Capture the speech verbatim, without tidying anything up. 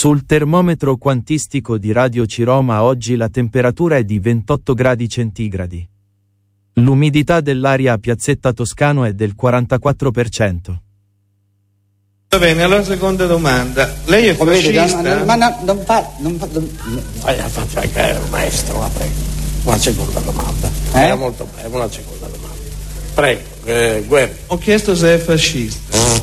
Sul termometro quantistico di Radio Ciroma oggi la temperatura è di ventotto gradi centigradi. L'umidità dell'aria a Piazzetta Toscano è del quarantaquattro per cento. Va bene, allora seconda domanda. Lei è fascista? Vede, ma no, non fa... Non fa non, vai a far fregare, maestro, la prego. Una seconda domanda. Eh? Era molto breve, una seconda domanda. Prego, eh, Guerra. Ho chiesto se è fascista.